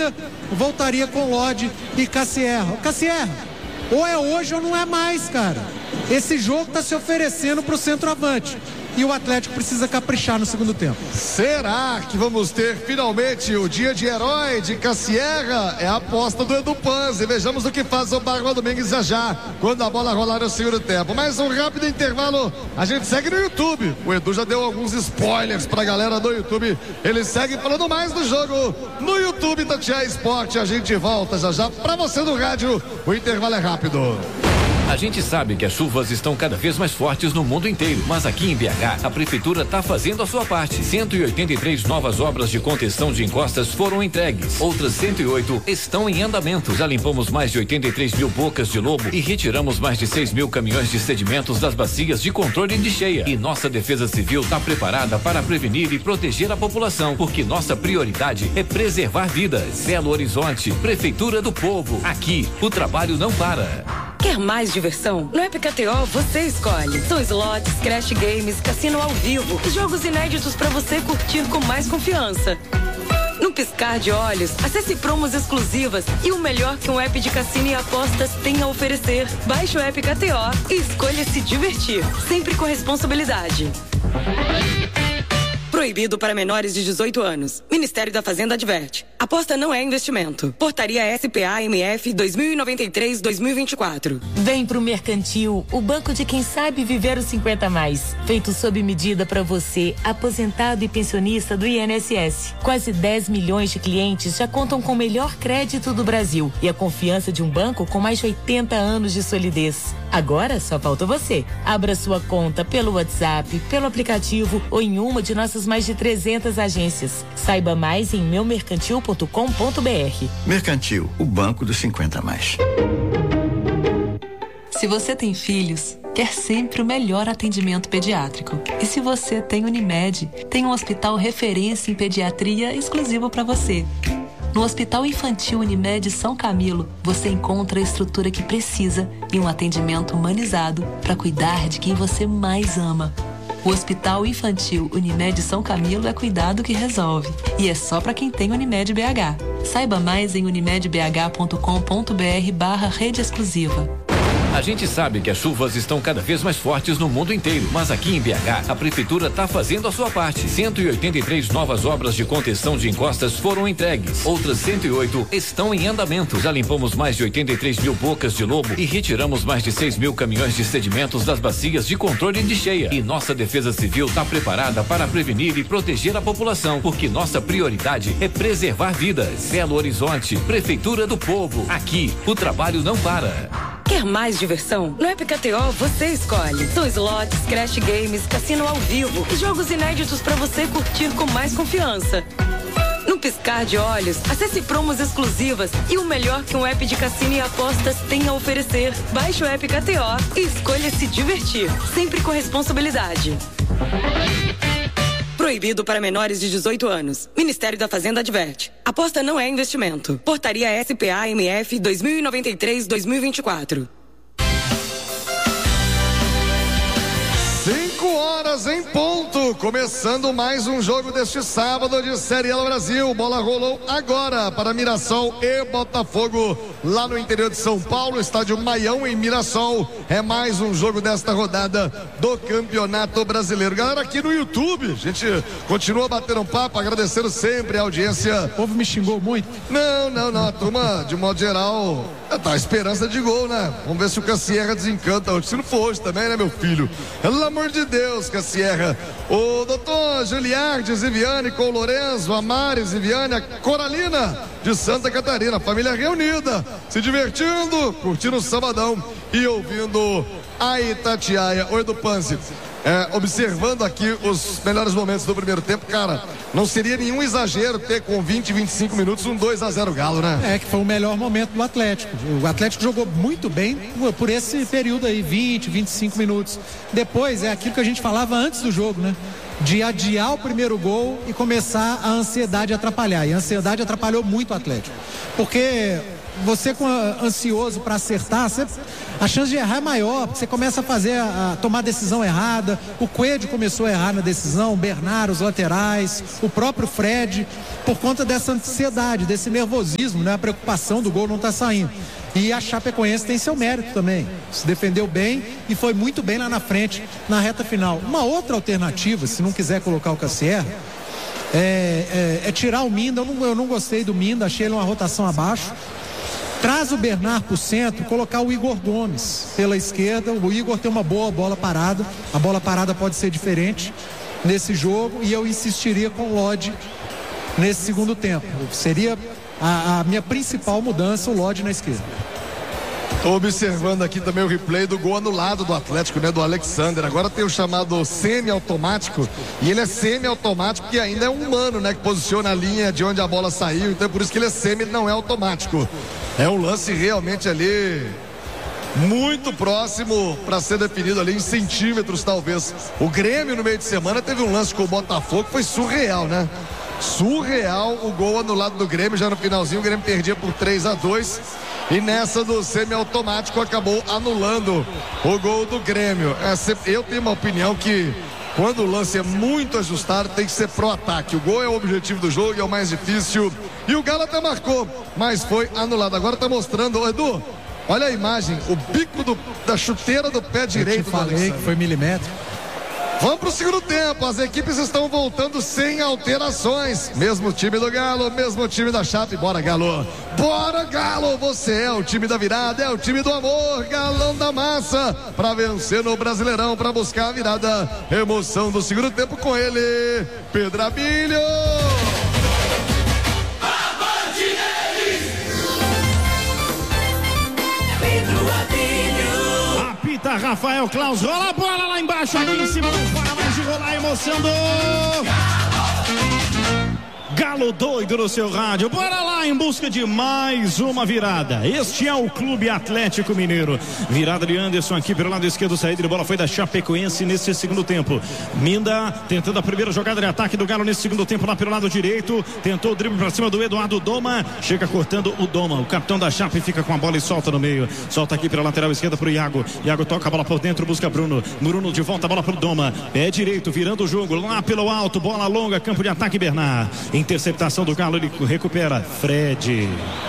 dúvida, voltaria com Lodi e Cassierra. Cassierra, ou é hoje ou não é mais, cara. Esse jogo está se oferecendo para o centroavante. E o Atlético precisa caprichar no segundo tempo. Será que vamos ter finalmente o dia de herói de Cassierra? É a aposta do Edu Panzi. Vejamos o que faz o Barba Domingues já, quando a bola rolar no segundo tempo. Mais um rápido intervalo, a gente segue no YouTube. O Edu já deu alguns spoilers pra galera do YouTube. Ele segue falando mais do jogo no YouTube Itatiaia Esporte. A gente volta já pra você do rádio. O intervalo é rápido. A gente sabe que as chuvas estão cada vez mais fortes no mundo inteiro, mas aqui em BH, a prefeitura está fazendo a sua parte. 183 novas obras de contenção de encostas foram entregues. Outras 108 estão em andamento. Já limpamos mais de 83 mil bocas de lobo e retiramos mais de 6 mil caminhões de sedimentos das bacias de controle de cheia. E nossa Defesa Civil está preparada para prevenir e proteger a população, porque nossa prioridade é preservar vidas. Belo Horizonte, Prefeitura do Povo. Aqui, o trabalho não para. Quer mais diversão? No App KTO você escolhe. São slots, crash games, cassino ao vivo e jogos inéditos para você curtir com mais confiança. Num piscar de olhos, acesse promos exclusivas e o melhor que um app de cassino e apostas tem a oferecer. Baixe o App KTO e escolha se divertir, sempre com responsabilidade. Proibido para menores de 18 anos. Ministério da Fazenda adverte. Aposta não é investimento. Portaria SPA-MF 2093-2024. Vem pro Mercantil, o banco de quem sabe viver os 50 a mais. Feito sob medida para você, aposentado e pensionista do INSS. Quase 10 milhões de clientes já contam com o melhor crédito do Brasil e a confiança de um banco com mais de 80 anos de solidez. Agora só falta você. Abra sua conta pelo WhatsApp, pelo aplicativo ou em uma de nossas mais de 300 agências. Saiba mais em meumercantil.com.br. Mercantil, o banco dos 50 a mais. Se você tem filhos, quer sempre o melhor atendimento pediátrico. E se você tem Unimed, tem um hospital referência em pediatria exclusivo para você. No Hospital Infantil Unimed São Camilo, você encontra a estrutura que precisa e um atendimento humanizado para cuidar de quem você mais ama. O Hospital Infantil Unimed São Camilo é cuidado que resolve. E é só para quem tem Unimed BH. Saiba mais em unimedbh.com.br/rede exclusiva. A gente sabe que as chuvas estão cada vez mais fortes no mundo inteiro, mas aqui em BH, a prefeitura está fazendo a sua parte. 183 novas obras de contenção de encostas foram entregues. Outras 108 estão em andamento. Já limpamos mais de 83 mil bocas de lobo e retiramos mais de 6 mil caminhões de sedimentos das bacias de controle de cheia. E nossa Defesa Civil está preparada para prevenir e proteger a população, porque nossa prioridade é preservar vidas. Belo Horizonte, Prefeitura do Povo. Aqui, o trabalho não para. Quer mais diversão? No App KTO você escolhe. São slots, crash games, cassino ao vivo e jogos inéditos para você curtir com mais confiança. Num piscar de olhos, acesse promos exclusivas e o melhor que um app de cassino e apostas tem a oferecer. Baixe o App KTO e escolha se divertir, sempre com responsabilidade. Proibido para menores de 18 anos. Ministério da Fazenda adverte. Aposta não é investimento. Portaria SPA-MF 2093-2024. 5 horas em ponto, começando mais um jogo deste sábado de Série A do Brasil. Bola rolou agora para Mirassol e Botafogo, lá no interior de São Paulo, estádio Maião em Mirassol. É mais um jogo desta rodada do Campeonato Brasileiro. Galera, aqui no YouTube, a gente continua batendo um papo, agradecendo sempre a audiência. O povo me xingou muito? Não, a turma, de modo geral, tá a esperança de gol, né? Vamos ver se o Cassierra desencanta hoje. Se não for hoje também, né, meu filho? Pelo amor de Deus, Cassierra. O doutor Giliardi Ziviane com o Lorenzo, a Mari Ziviane, a Coralina de Santa Catarina, família reunida, se divertindo, curtindo o sabadão e ouvindo a Itatiaia. Oi, do Panzi. Observando aqui os melhores momentos do primeiro tempo, cara, não seria nenhum exagero ter com 20, 25 minutos um 2-0 Galo, né? Que foi o melhor momento do Atlético. O Atlético jogou muito bem por esse período aí, 20, 25 minutos. Depois é aquilo que a gente falava antes do jogo, né? De adiar o primeiro gol e começar a ansiedade a atrapalhar. E a ansiedade atrapalhou muito o Atlético. Porque você ansioso para acertar, a chance de errar é maior, porque você começa a tomar decisão errada. O Coelho começou a errar na decisão, o Bernard, os laterais, o próprio Fred, por conta dessa ansiedade, desse nervosismo, né? A preocupação do gol não tá saindo. E a Chapecoense tem seu mérito também, se defendeu bem e foi muito bem lá na frente, na reta final. Uma outra alternativa, se não quiser colocar o Cassierra, é tirar o Minda. Eu não gostei do Minda, achei ele uma rotação abaixo. Traz o Bernard pro centro, colocar o Igor Gomes pela esquerda. O Igor tem uma boa bola parada, a bola parada pode ser diferente nesse jogo, e eu insistiria com o Lodge nesse segundo tempo. Seria a minha principal mudança, o Lodge na esquerda. Tô observando aqui também o replay do gol anulado do Atlético, né, do Alexander. Agora tem o chamado semi-automático, e ele é semi-automático porque ainda é um humano, né, que posiciona a linha de onde a bola saiu, então é por isso que ele é semi, não é automático. É um lance realmente ali muito próximo para ser definido ali em centímetros, talvez. O Grêmio no meio de semana teve um lance com o Botafogo que foi surreal, né? Surreal o gol anulado do Grêmio, já no finalzinho o Grêmio perdia por 3-2, e nessa do semi-automático acabou anulando o gol do Grêmio. Eu tenho uma opinião que quando o lance é muito ajustado tem que ser pro ataque. O gol é o objetivo do jogo e é o mais difícil, e o Galo até marcou, mas foi anulado. Agora tá mostrando, Edu, olha a imagem, o bico da chuteira do pé direito. Eu te falei que foi milímetro. Vamos pro segundo tempo, as equipes estão voltando sem alterações. Mesmo time do Galo, mesmo time da Chape. Bora, Galo! Bora, Galo! Você é o time da virada, é o time do amor, Galão da Massa, pra vencer no Brasileirão, pra buscar a virada. Emoção do segundo tempo com ele, Pedro Abílio! Apita Rafael Claus, rola a bola lá embaixo, aqui em cima, não para mais de rolar a emoção do Galo doido no seu rádio. Bora lá em busca de mais uma virada. Este é o Clube Atlético Mineiro. Virada de Anderson aqui pelo lado esquerdo, saída de bola foi da Chapecoense nesse segundo tempo. Minda tentando a primeira jogada de ataque do Galo nesse segundo tempo lá pelo lado direito. Tentou o drible pra cima do Eduardo Doma. Chega cortando o Doma. O capitão da Chape fica com a bola e solta no meio. Solta aqui pela lateral esquerda pro Iago. Iago toca a bola por dentro, busca Bruno. Bruno de volta a bola pro Doma. Pé direito, virando o jogo lá pelo alto. Bola longa, campo de ataque, Bernard. Interceptação do Galo, ele recupera Fred.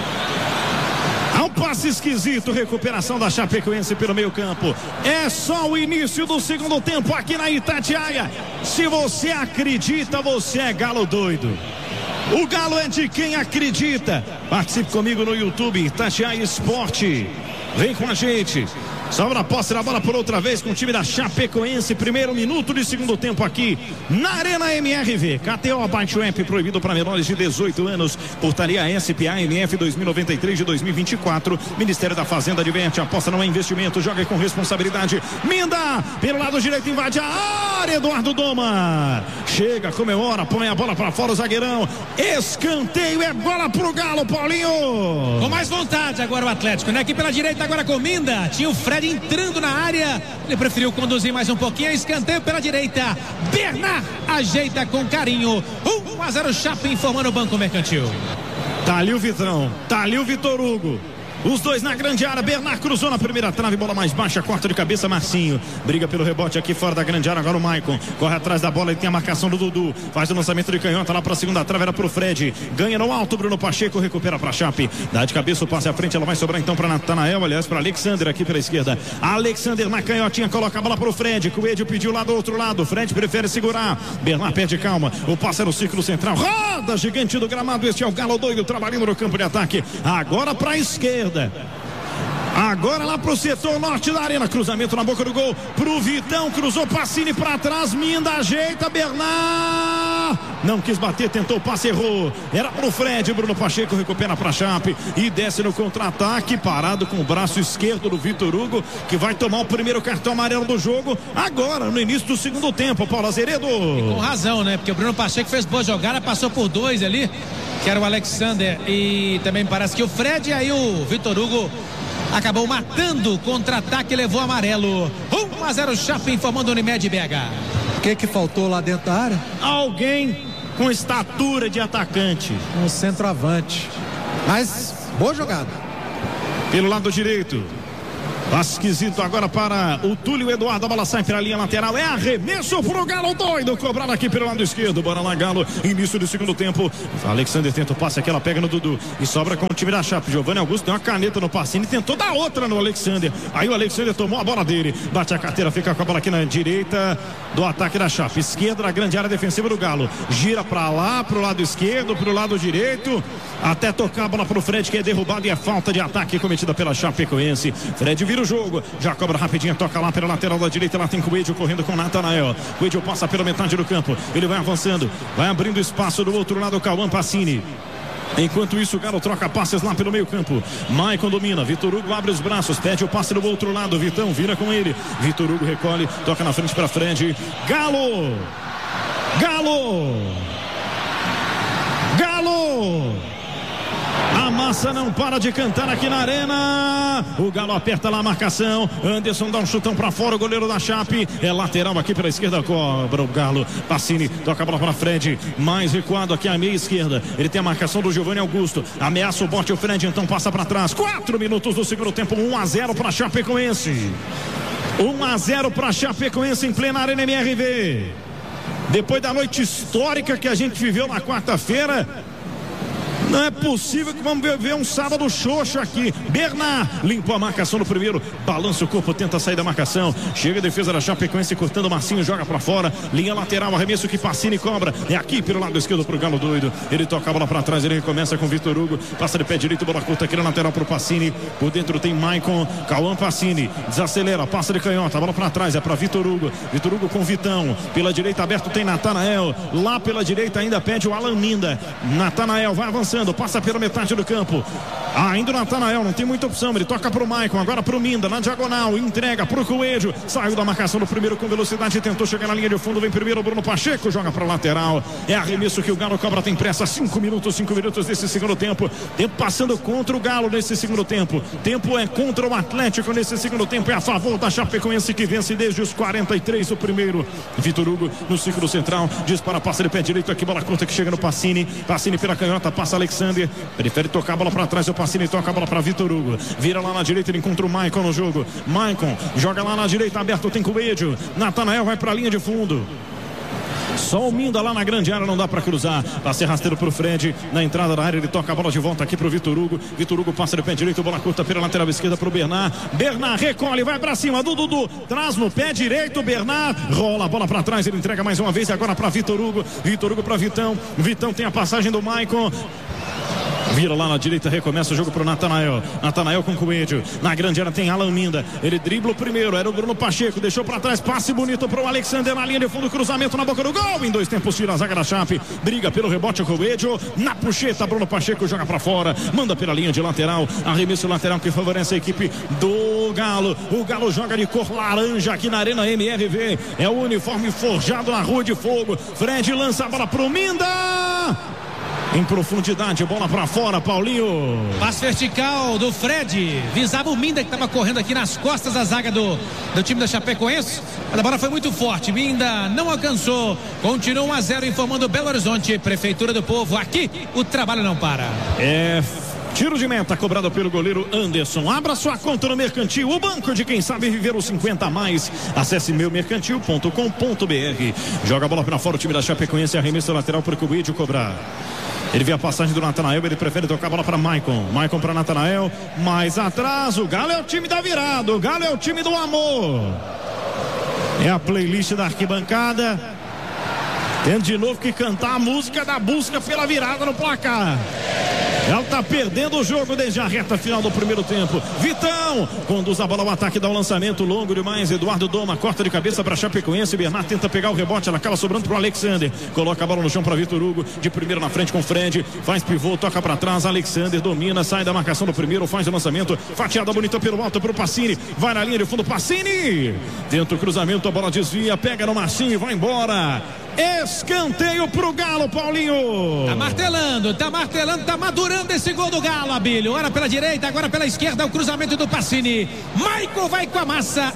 Há um passe esquisito, recuperação da Chapecoense pelo meio campo. É só o início do segundo tempo aqui na Itatiaia. Se você acredita, você é Galo doido. O Galo é de quem acredita. Participe comigo no YouTube, Itatiaia Esporte. Vem com a gente. Sobra a posse da bola por outra vez com o time da Chapecoense. Primeiro minuto de segundo tempo aqui na Arena MRV. KTO, abaixe o app, proibido para menores de 18 anos. Portaria SPA MF 2093 de 2024. Ministério da Fazenda adverte, aposta não é investimento, joga com responsabilidade. Minda, pelo lado direito, invade a área. Eduardo Doma chega, comemora, põe a bola para fora o zagueirão. Escanteio, é bola pro Galo, Paulinho. Com mais vontade agora o Atlético, né? Aqui pela direita agora com Minda. Tinha o Fred entrando na área, ele preferiu conduzir mais um pouquinho. Escanteio pela direita, Bernard ajeita com carinho. 1-0 Chape, informando o Banco Mercantil. Tá ali o Vitrão, tá ali o Vitor Hugo. Os dois na grande área, Bernard cruzou na primeira trave, bola mais baixa, corta de cabeça, Marcinho briga pelo rebote aqui fora da grande área, agora o Maicon corre atrás da bola, ele tem a marcação do Dudu, faz o lançamento de canhota lá pra segunda trave, era pro Fred, ganha no alto, Bruno Pacheco recupera pra Chape, dá de cabeça o passe à frente, ela vai sobrar então pra Natanael, aliás pra Alexander aqui pela esquerda, Alexander na canhotinha, coloca a bola pro Fred, Coelho pediu lá do outro lado, Fred prefere segurar, Bernard perde calma, o passe é no círculo central, roda gigante do gramado, este é o Galo doido trabalhando no campo de ataque, agora pra esquerda. Agora lá pro setor norte da arena, cruzamento na boca do gol pro Vitão, cruzou Pacini pra trás, Minda ajeita, Bernard não quis bater, tentou o passe, errou, era pro Fred, Bruno Pacheco recupera pra Chape e desce no contra-ataque, parado com o braço esquerdo do Vitor Hugo, que vai tomar o primeiro cartão amarelo do jogo, agora no início do segundo tempo, Paulo Azeredo. E com razão, né, porque o Bruno Pacheco fez boa jogada, passou por dois ali, que era o Alexander e também parece que o Fred, e aí o Vitor Hugo acabou matando o contra-ataque, levou amarelo. 1-0 Chape, informando Unimed BH. O que faltou lá dentro da área? Alguém com estatura de atacante. Um centroavante. Mas boa jogada. pelo lado direito. Passe esquisito agora para o Túlio Eduardo, a bola sai pela linha lateral, é arremesso pro Galo doido, cobrado aqui pelo lado esquerdo, bora lá Galo, início do segundo tempo, Alexander tenta o passe aqui, ela pega no Dudu e sobra com o time da Chape. Giovanni Augusto deu uma caneta no passinho e tentou dar outra no Alexander, aí o Alexander tomou a bola dele, bate a carteira, fica com a bola aqui na direita do ataque da Chape, esquerda da grande área defensiva do Galo, gira pra lá, pro lado esquerdo, pro lado direito, até tocar a bola pro Fred, que é derrubado e é falta de ataque cometida pela Chapecoense. Fred vira o jogo, já cobra rapidinho, toca lá pela lateral da direita, lá tem Coelho correndo com Natanael. Coelho passa pela metade do campo, ele vai avançando, vai abrindo espaço do outro lado, o Cauã Pacini. Enquanto isso o Galo troca passes lá pelo meio campo, Maicon domina, Vitor Hugo abre os braços, pede o passe do outro lado, Vitão vira com ele, Vitor Hugo recolhe, toca na frente para Fred. Galo, a massa não para de cantar aqui na arena. O Galo aperta lá a marcação. Anderson dá um chutão pra fora. O goleiro da Chape é lateral aqui pela esquerda. Cobra o Galo. Pacini toca a bola para Fred. Mais recuado aqui à meia esquerda. Ele tem a marcação do Giovanni Augusto. Ameaça o bote. O Fred então passa para trás. 4 minutos do segundo tempo. 1-0 para Chapecoense. 1-0 para Chapecoense em plena Arena MRV. Depois da noite histórica que a gente viveu na quarta-feira, não é possível que vamos ver um sábado xoxo aqui. Bernard limpou a marcação no primeiro, balança o corpo, tenta sair da marcação, chega a defesa da Chapecoense cortando o Marcinho, joga pra fora, linha lateral, arremesso que Pacini cobra, é aqui pelo lado esquerdo pro Galo doido, ele toca a bola pra trás, ele recomeça com o Vitor Hugo, passa de pé direito, bola curta aqui na lateral pro Pacini, por dentro tem Maicon, Cauã Pacini, desacelera, passa de canhota, a bola pra trás, é pra Vitor Hugo com Vitão, pela direita aberto tem Natanael, lá pela direita ainda pede o Alan Minda, Natanael vai avançando, passa pela metade do campo, ainda o Natanael não tem muita opção, ele toca pro Maicon, agora pro Minda, na diagonal, entrega pro Coelho, saiu da marcação do primeiro com velocidade, tentou chegar na linha de fundo, vem primeiro o Bruno Pacheco, joga pra lateral, é arremesso que o Galo cobra, tem pressa, 5 minutos desse segundo tempo, tempo passando contra o Galo nesse segundo tempo, tempo é contra o Atlético nesse segundo tempo, é a favor da Chapecoense que vence desde os 43 do primeiro. Vitor Hugo no círculo central, dispara, passa de pé direito aqui, bola curta que chega no Pacini pela canhota, passa Alexander, prefere tocar a bola pra trás, o Pacini toca a bola pra Vitor Hugo, vira lá na direita, ele encontra o Maicon no jogo, Maicon joga lá na direita, aberto tem Coelho, Natanael vai pra linha de fundo, só o Minda lá na grande área, não dá pra cruzar, passe rasteiro pro Fred, na entrada da área ele toca a bola de volta aqui pro Vitor Hugo passa de pé direito, bola curta pela lateral esquerda pro Bernard recolhe, vai pra cima do Dudu, traz no pé direito, Bernard rola a bola pra trás, ele entrega mais uma vez agora pra Vitor Hugo pra Vitão tem a passagem do Maicon, vira lá na direita, recomeça o jogo pro Natanael com Coelho, na grande área tem Alan Minda, ele dribla o primeiro, era o Bruno Pacheco, deixou pra trás, passe bonito pro Alexander na linha de fundo, cruzamento na boca do gol, em 2 tempos tira a zaga da Chape, briga pelo rebote o Coelho, na puxeta, Bruno Pacheco joga pra fora, manda pela linha de lateral, arremesso lateral que favorece a equipe do Galo, o Galo joga de cor laranja aqui na Arena MRV, é o uniforme forjado na Rua de Fogo, Fred lança a bola pro Minda, em profundidade, bola pra fora, Paulinho. Passe vertical do Fred, visava o Minda que estava correndo aqui nas costas da zaga do time da Chapecoense. A bola foi muito forte, Minda não alcançou, continua 1-0 informando Belo Horizonte, Prefeitura do Povo, aqui o trabalho não para. Tiro de meta cobrado pelo goleiro Anderson. Abra sua conta no Mercantil, o banco de quem sabe viver os 50 a mais. Acesse meumercantil.com.br. Joga a bola para fora o time da Chapecoense, arremesso lateral para o Coelho cobrar. Ele vê a passagem do Natanael, ele prefere tocar a bola para Maicon para Natanael, mais atrás, o Galo é o time da virada, o Galo é o time do amor. É a playlist da arquibancada, tendo de novo que cantar a música da busca pela virada no placar. Ela tá perdendo o jogo desde a reta final do primeiro tempo. Vitão conduz a bola ao ataque, dá o lançamento longo demais. Eduardo Doma corta de cabeça para Chapecoense. Bernard tenta pegar o rebote, ela acaba sobrando pro Alexander. Coloca a bola no chão para Vitor Hugo, de primeiro na frente com Fred. Faz pivô, toca para trás. Alexander domina, sai da marcação do primeiro, faz o lançamento. Fatiada bonita pelo alto pro Pacini. Vai na linha de fundo, Pacini. Tenta o cruzamento, a bola desvia, pega no Marcinho e vai embora. Escanteio pro Galo, Paulinho. Tá martelando, tá madurando esse gol do Galo, Abílio. Ora pela direita, agora pela esquerda, o cruzamento do Pacini. Maicon vai com a massa,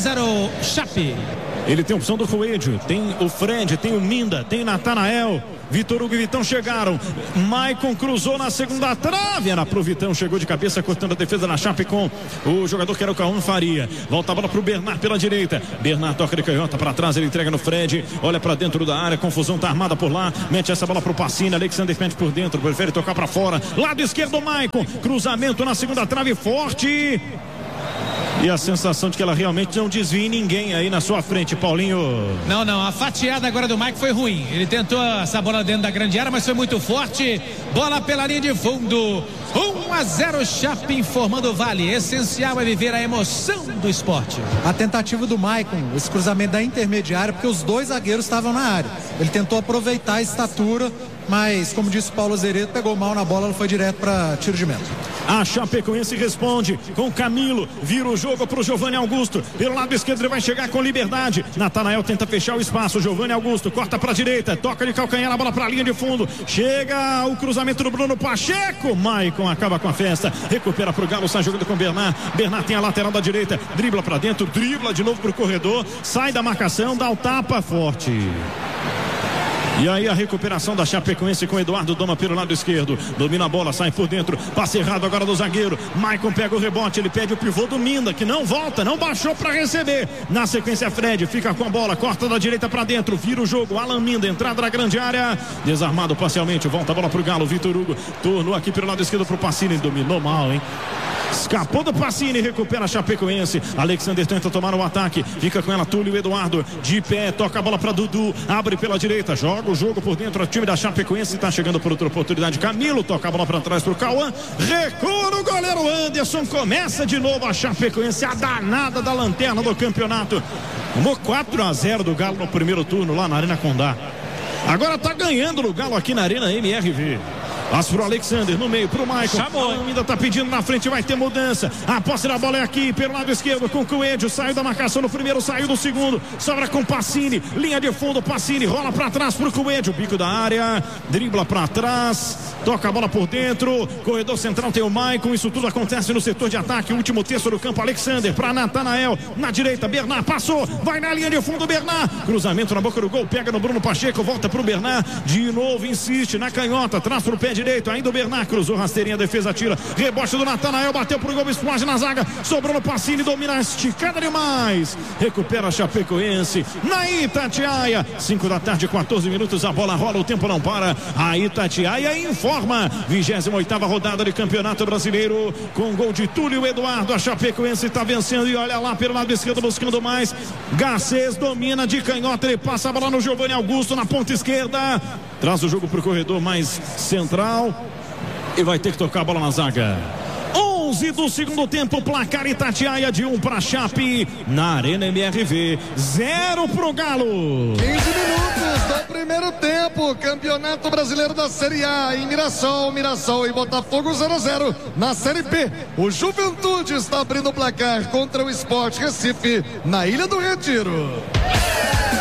1-0, Chape. Ele tem a opção do Coelho, tem o Fred, tem o Minda, tem o Natanael. Vitor Hugo e Vitão chegaram. Maicon cruzou na segunda trave. Era pro Vitão, chegou de cabeça, cortando a defesa na Chape com o jogador que era o Cauã Faria. Volta a bola pro Bernard pela direita. Bernard toca de canhota para trás, ele entrega no Fred. Olha para dentro da área, confusão tá armada por lá. Mete essa bola pro Pacini. Alexander mete por dentro, prefere tocar para fora. Lado esquerdo, Maicon. Cruzamento na segunda trave, forte. E a sensação de que ela realmente não desvia ninguém aí na sua frente, Paulinho. Não, a fatiada agora do Maicon foi ruim. Ele tentou essa bola dentro da grande área, mas foi muito forte. Bola pela linha de fundo. 1-0 Chape, informando o Vale. Essencial é viver a emoção do esporte. A tentativa do Maicon, esse cruzamento da intermediária, porque os dois zagueiros estavam na área. Ele tentou aproveitar a estatura, mas, como disse o Paulo Azeredo, pegou mal na bola, ela foi direto para tiro de meta. A Chapecoense responde com Camilo, vira o jogo pro Giovanni Augusto, pelo lado esquerdo ele vai chegar com liberdade. Natanael tenta fechar o espaço, Giovanni Augusto corta pra direita, toca de calcanhar a bola pra linha de fundo, chega o cruzamento do Bruno Pacheco. Maicon acaba com a festa, recupera pro Galo, sai jogando com Bernard. Bernard tem a lateral da direita, dribla pra dentro, dribla de novo pro corredor, sai da marcação, dá o tapa forte. E aí a recuperação da Chapecoense com Eduardo Doma pelo lado esquerdo. Domina a bola, sai por dentro. Passe errado agora do zagueiro. Maicon pega o rebote, ele pede o pivô do Minda, que não volta, não baixou para receber. Na sequência, Fred fica com a bola, corta da direita para dentro, vira o jogo. Alan Minda, entrada na grande área. Desarmado parcialmente, volta a bola pro Galo. Vitor Hugo, turno aqui pelo lado esquerdo pro Pacini. Dominou mal, hein? Escapou do Pacini, recupera a Chapecoense. Alexander tenta tomar o ataque, fica com ela Túlio Eduardo, de pé, toca a bola para Dudu, abre pela direita, joga o jogo por dentro, o time da Chapecoense está chegando por outra oportunidade. Camilo toca a bola para trás pro Cauã, recua no goleiro Anderson, começa de novo a Chapecoense, a danada da lanterna do campeonato. Tomou 4-0 do Galo no primeiro turno lá na Arena Condá. Agora tá ganhando no Galo aqui na Arena MRV. Passa pro Alexander, no meio, pro Maicon. Ainda tá pedindo na frente, vai ter mudança. A posse da bola é aqui, pelo lado esquerdo, com o Coelho. Saiu da marcação no primeiro, saiu do segundo. Sobra com Pacini, linha de fundo, Pacini rola pra trás pro Coelho. Bico da área, dribla pra trás, toca a bola por dentro. Corredor central tem o Maicon. Isso tudo acontece no setor de ataque. Último terço do campo, Alexander pra Natanael. Na direita, Bernard passou, vai na linha de fundo, Bernard. Cruzamento na boca do gol, pega no Bruno Pacheco, volta pro Bernard. De novo, insiste na canhota, traz pro pé direito, ainda o Bernard cruzou rasteirinha, defesa tira, rebote do Natanael, bateu pro gol, explode na zaga, sobrou no Pacini, domina esticada demais, recupera a Chapecoense na Itatiaia, 5 da tarde, 14 minutos, a bola rola, o tempo não para. A Itatiaia informa, 28ª rodada de Campeonato Brasileiro, com gol de Túlio Eduardo. A Chapecoense está vencendo e olha lá pelo lado esquerdo, buscando mais. Garcês domina de canhota, ele passa a bola no Giovanni Augusto na ponta esquerda, traz o jogo pro corredor mais central e vai ter que tocar a bola na zaga. 11 do segundo tempo, placar Itatiaia de 1 para Chape, na Arena MRV, 0 pro Galo. 15 minutos do primeiro tempo, Campeonato Brasileiro da Série A, em Mirassol e Botafogo 0-0 na Série B. O Juventude está abrindo o placar contra o Sport Recife na Ilha do Retiro.